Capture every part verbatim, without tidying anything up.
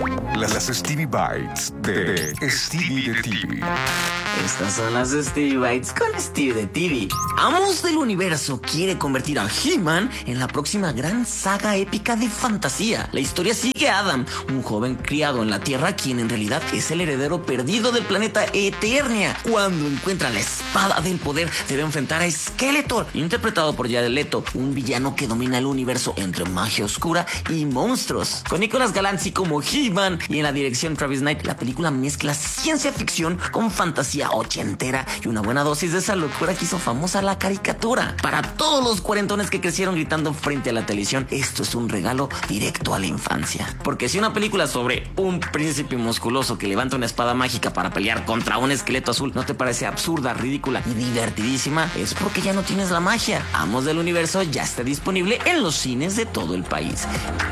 Las Stevie Bites de Stevie de T V. Estas son las Stevie Bites con Stevie de T V. Amos del Universo quiere convertir a He-Man en la próxima gran saga épica de fantasía. La historia sigue a Adam, un joven criado en la Tierra, quien en realidad es el heredero perdido del planeta Eternia. Cuando encuentra la espada del poder, debe enfrentar a Skeletor, interpretado por Jared Leto, un villano que domina el universo entre magia oscura y monstruos. Con Nicolas Galanzi como He-Man y en la dirección Travis Knight, la película mezcla ciencia ficción con fantasía ochentera y una buena dosis de esa locura que hizo famosa la caricatura. Para todos los cuarentones que crecieron gritando frente a la televisión, esto es un regalo directo a la infancia. Porque si una película sobre un príncipe musculoso que levanta una espada mágica para pelear contra un esqueleto azul no te parece absurda, ridícula y divertidísima, es porque ya no tienes la magia. Amos del Universo ya está disponible en los cines de todo el país.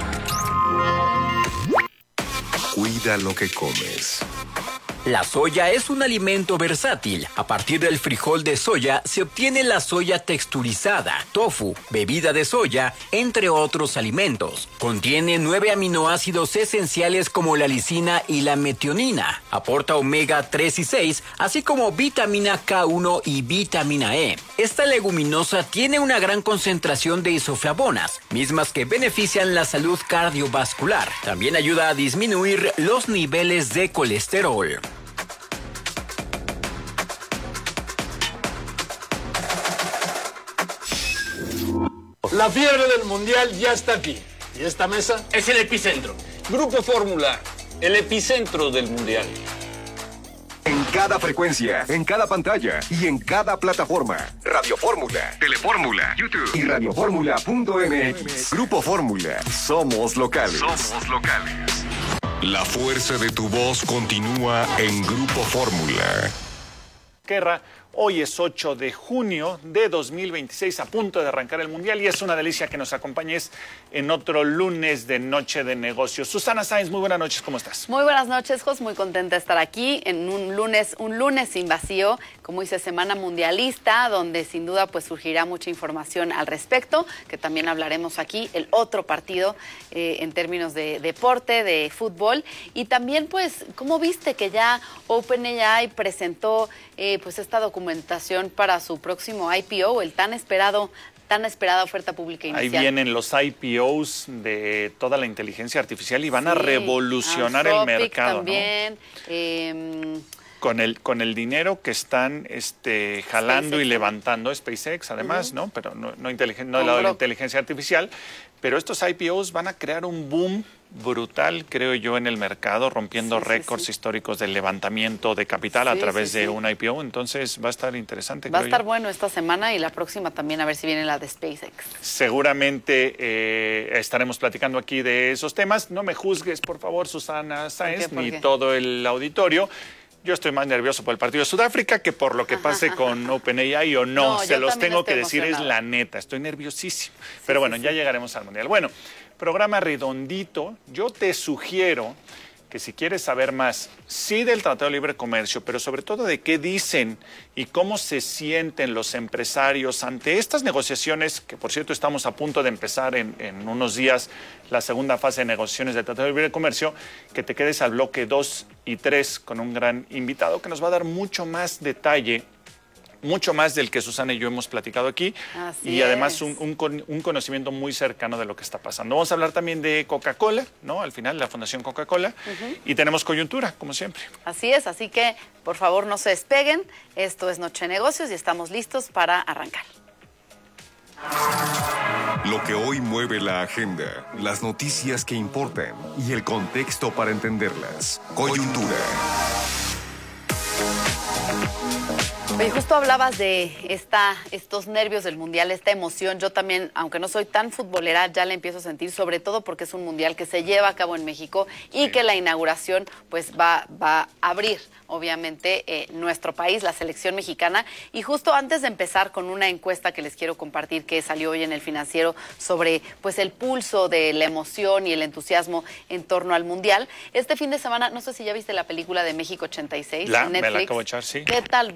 Cuida lo que comes. La soya es un alimento versátil. A partir del frijol de soya se obtiene la soya texturizada, tofu, bebida de soya, entre otros alimentos. Contiene nueve aminoácidos esenciales como la lisina y la metionina. Aporta omega tres y seis, así como vitamina K uno y vitamina E. Esta leguminosa tiene una gran concentración de isoflavonas, mismas que benefician la salud cardiovascular. También ayuda a disminuir los niveles de colesterol. La fiebre del mundial ya está aquí. ¿Y esta mesa? Es el epicentro. Grupo Fórmula, el epicentro del mundial. En cada frecuencia, en cada pantalla y en cada plataforma. Radio Fórmula, Telefórmula, YouTube y radioformula punto m x. Grupo Fórmula. Somos locales. Somos locales. La fuerza de tu voz continúa en Grupo Fórmula. Guerra. Hoy es ocho de junio de dos mil veintiséis, a punto de arrancar el Mundial, y es una delicia que nos acompañes en otro lunes de Noche de Negocios. Susana Sáenz, muy buenas noches, ¿cómo estás? Muy buenas noches, Jos, muy contenta de estar aquí en un lunes, un lunes sin vacío, como dice, semana mundialista, donde sin duda pues surgirá mucha información al respecto, que también hablaremos aquí, el otro partido eh, en términos de deporte, de fútbol, y también pues, ¿cómo viste que ya OpenAI presentó eh, pues esta documentación para su próximo I P O, el tan esperado, tan esperada oferta pública inicial? Ahí vienen los I P Os de toda la inteligencia artificial y van sí, a revolucionar el mercado, también, ¿no? Eh, con el con el dinero que están este jalando SpaceX, y levantando SpaceX, además, uh-huh. ¿no? Pero no no, inteligen, no del lado de la inteligencia artificial, pero estos I P Os van a crear un boom brutal, creo yo, en el mercado, rompiendo sí, récords sí, sí. históricos de levantamiento de capital sí, a través sí, de sí. un I P O. Entonces va a estar interesante. Va a estar yo. bueno esta semana y la próxima también, a ver si viene la de SpaceX. Seguramente eh, estaremos platicando aquí de esos temas. No me juzgues, por favor, Susana Sáenz, ¿Por qué? ¿Por ni qué? todo el auditorio. Yo estoy más nervioso por el partido de Sudáfrica que por lo que pase con OpenAI o no. no Se los tengo que decir, es la neta. Estoy nerviosísimo. Sí, Pero bueno, sí, ya sí. llegaremos al Mundial. Bueno, programa redondito. Yo te sugiero que si quieres saber más, sí del Tratado de Libre Comercio, pero sobre todo de qué dicen y cómo se sienten los empresarios ante estas negociaciones, que por cierto estamos a punto de empezar en, en unos días la segunda fase de negociaciones del Tratado de Libre Comercio, que te quedes al bloque dos y tres con un gran invitado que nos va a dar mucho más detalle, mucho más del que Susana y yo hemos platicado aquí. Así y además un, un, un conocimiento muy cercano de lo que está pasando. Vamos a hablar también de Coca-Cola, ¿no? Al final, la Fundación Coca-Cola. Uh-huh. Y tenemos coyuntura, como siempre. Así es, así que por favor no se despeguen. Esto es Noche de Negocios y estamos listos para arrancar. Lo que hoy mueve la agenda, las noticias que importan y el contexto para entenderlas. Coyuntura. Oye, justo hablabas de esta, estos nervios del Mundial, esta emoción. Yo también, aunque no soy tan futbolera, ya la empiezo a sentir, sobre todo porque es un Mundial que se lleva a cabo en México y sí. que la inauguración pues va, va a abrir, obviamente, eh, nuestro país, la selección mexicana. Y justo antes de empezar con una encuesta que les quiero compartir, que salió hoy en El Financiero, sobre pues el pulso de la emoción y el entusiasmo en torno al Mundial. Este fin de semana, no sé si ya viste la película de México ochenta y seis la, en Netflix. Me la acabo de echar, sí. ¿Qué tal? Buenísima.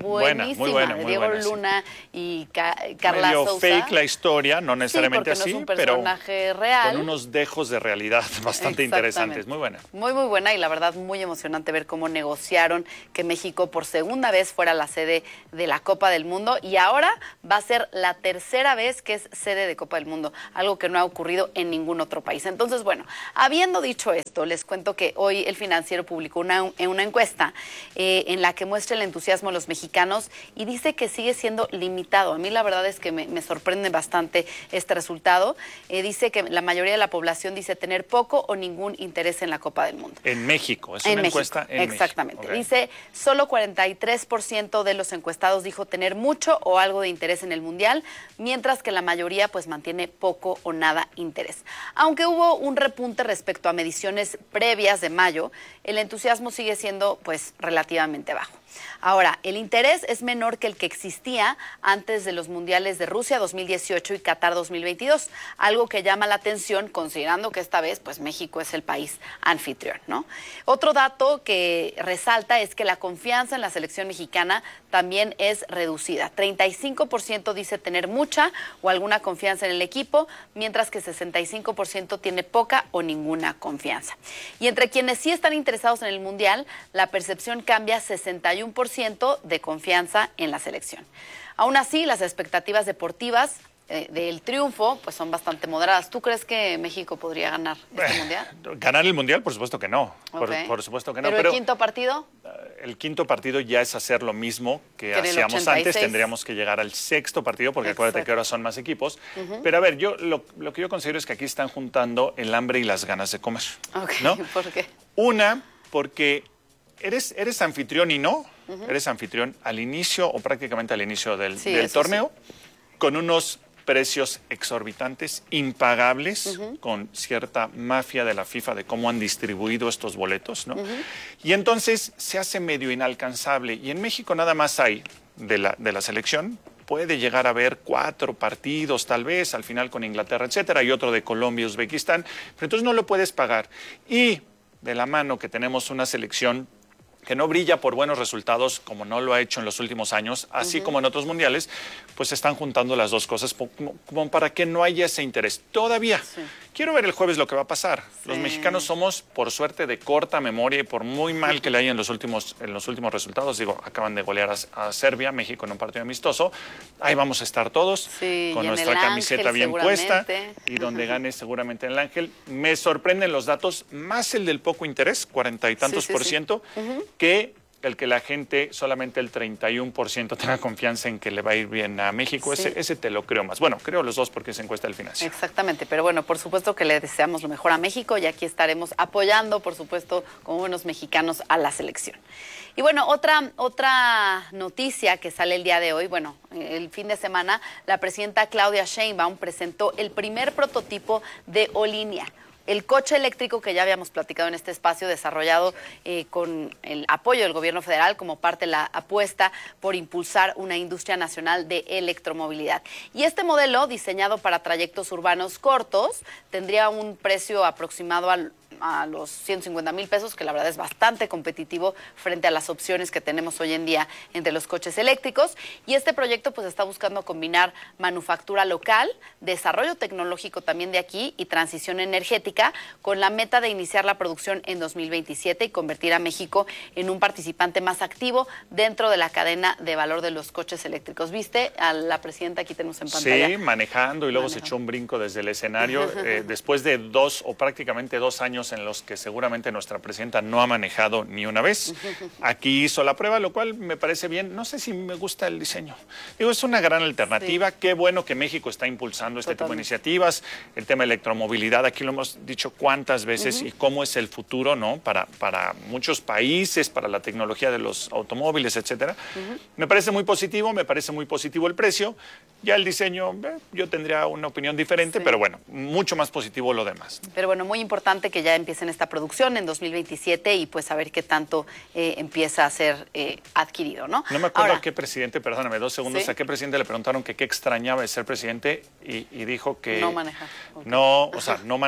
buenísima, muy buena, de muy Diego buena, Luna sí. y Ca Carla Medio Sousa. fake la historia, no necesariamente sí, así, no es un personaje pero real. con unos dejos de realidad bastante interesantes. Muy buena. Muy, muy buena y la verdad muy emocionante ver cómo negociaron que México por segunda vez fuera la sede de la Copa del Mundo y ahora va a ser la tercera vez que es sede de Copa del Mundo, algo que no ha ocurrido en ningún otro país. Entonces, bueno, habiendo dicho esto, les cuento que hoy El Financiero publicó una, una encuesta eh, en la que muestra el entusiasmo de los mexicanos y dice que sigue siendo limitado. A mí la verdad es que me, me sorprende bastante este resultado. Eh, dice que la mayoría de la población dice tener poco o ningún interés en la Copa del Mundo. En México, es en una México, encuesta en exactamente. México. Okay. Dice, solo cuarenta y tres por ciento de los encuestados dijo tener mucho o algo de interés en el Mundial, mientras que la mayoría pues mantiene poco o nada interés. Aunque hubo un repunte respecto a mediciones previas de mayo, el entusiasmo sigue siendo pues relativamente bajo. Ahora, el interés es menor que el que existía antes de los mundiales de Rusia dos mil dieciocho y Qatar dos mil veintidós, algo que llama la atención considerando que esta vez pues México es el país anfitrión, ¿no? Otro dato que resalta es que la confianza en la selección mexicana también es reducida. treinta y cinco por ciento dice tener mucha o alguna confianza en el equipo, mientras que sesenta y cinco por ciento tiene poca o ninguna confianza. Y entre quienes sí están interesados en el mundial, la percepción cambia sesenta y uno por ciento de confianza en la selección. Aún así, las expectativas deportivas eh, del triunfo pues son bastante moderadas. ¿Tú crees que México podría ganar este eh, mundial? Ganar el mundial, por supuesto que no. Okay. Por, por supuesto que no. ¿Pero el pero, quinto partido? El quinto partido ya es hacer lo mismo que, que hacíamos antes. Tendríamos que llegar al sexto partido, porque Exacto. acuérdate que ahora son más equipos. Uh-huh. Pero a ver, yo lo, lo que yo considero es que aquí están juntando el hambre y las ganas de comer. Okay. ¿No? ¿Por qué? Una, porque eres, eres anfitrión y no. Uh-huh. Eres anfitrión al inicio o prácticamente al inicio del, sí, del torneo, sí. con unos precios exorbitantes, impagables, uh-huh. con cierta mafia de la FIFA de cómo han distribuido estos boletos, ¿no? Uh-huh. Y entonces se hace medio inalcanzable. Y en México nada más hay de la, de la selección, puede llegar a haber cuatro partidos tal vez, al final con Inglaterra, etcétera, y otro de Colombia y Uzbekistán, pero entonces no lo puedes pagar. Y de la mano que tenemos una selección que no brilla por buenos resultados como no lo ha hecho en los últimos años, así uh-huh. como en otros mundiales, pues se están juntando las dos cosas como, como para que no haya ese interés. Todavía. Sí. Quiero ver el jueves lo que va a pasar. Sí. Los mexicanos somos, por suerte, de corta memoria y por muy mal que le haya en los últimos, en los últimos resultados, digo, acaban de golear a, a Serbia, México en un partido amistoso, ahí vamos a estar todos, sí, con nuestra camiseta bien puesta y donde uh-huh. gane seguramente el Ángel. Me sorprenden los datos, más el del poco interés, cuarenta y tantos sí, sí, por ciento, sí. uh-huh. que el que la gente, solamente el treinta y uno por ciento tenga confianza en que le va a ir bien a México, sí. ese, ese te lo creo más. Bueno, creo los dos porque es encuesta del Financiero. Exactamente, pero bueno, por supuesto que le deseamos lo mejor a México y aquí estaremos apoyando, por supuesto, como buenos mexicanos a la selección. Y bueno, otra, otra noticia que sale el día de hoy, bueno, el fin de semana, la presidenta Claudia Sheinbaum presentó el primer prototipo de Olinea. El coche eléctrico que ya habíamos platicado en este espacio, desarrollado eh, con el apoyo del gobierno federal como parte de la apuesta por impulsar una industria nacional de electromovilidad. Y este modelo, diseñado para trayectos urbanos cortos, tendría un precio aproximado al a los ciento cincuenta mil pesos, que la verdad es bastante competitivo frente a las opciones que tenemos hoy en día entre los coches eléctricos. Y este proyecto pues está buscando combinar manufactura local, desarrollo tecnológico también de aquí y transición energética, con la meta de iniciar la producción en dos mil veintisiete y convertir a México en un participante más activo dentro de la cadena de valor de los coches eléctricos. ¿Viste a la presidenta? Aquí tenemos en pantalla. Sí, manejando y luego manejando. Se echó un brinco desde el escenario eh, después de dos o prácticamente dos años en los que seguramente nuestra presidenta no ha manejado ni una vez. Aquí hizo la prueba, lo cual me parece bien. No sé si me gusta el diseño. Digo, es una gran alternativa. Sí. Qué bueno que México está impulsando este Totalmente. tipo de iniciativas. El tema de electromovilidad, aquí lo hemos dicho cuántas veces uh-huh. y cómo es el futuro, ¿no? Para, para muchos países, para la tecnología de los automóviles, etcétera. Uh-huh. Me parece muy positivo, me parece muy positivo el precio. Ya el diseño, eh, yo tendría una opinión diferente, sí. pero bueno, mucho más positivo lo demás. Pero bueno, muy importante que ya empiecen esta producción en dos mil veintisiete y pues a ver qué tanto eh, empieza a ser eh, adquirido, ¿no? No me acuerdo Ahora, a qué presidente, perdóname, dos segundos, ¿sí? a qué presidente le preguntaron que qué extrañaba de ser presidente y, y dijo que... No manejaba. Okay. No, o sea, no manejaba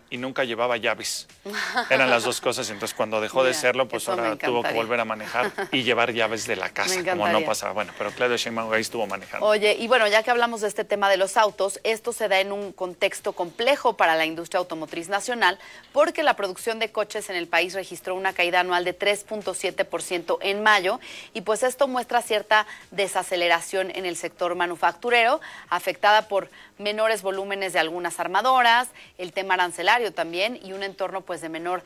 y nunca llevaba llaves. Eran las dos cosas, entonces cuando dejó Mira, de serlo, pues ahora tuvo que volver a manejar y llevar llaves de la casa, como no pasaba. Bueno, pero Claudia Sheinbaum ahí estuvo manejando. Oye, y bueno, ya que hablamos de este tema de los autos, esto se da en un contexto complejo para la industria automotriz nacional, porque la producción de coches en el país registró una caída anual de tres punto siete por ciento en mayo, y pues esto muestra cierta desaceleración en el sector manufacturero, afectada por menores volúmenes de algunas armadoras, el tema arancelario también y un entorno pues de menor